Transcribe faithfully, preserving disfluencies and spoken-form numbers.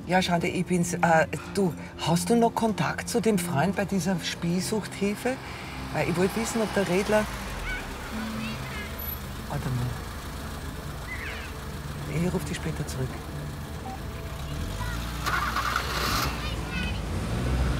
Ja, Schande, ich bin's. Äh, du, hast du noch Kontakt zu dem Freund bei dieser Spielsuchthilfe? Weil ich wollte wissen, ob der Redler... Warte mal. Ich rufe dich später zurück.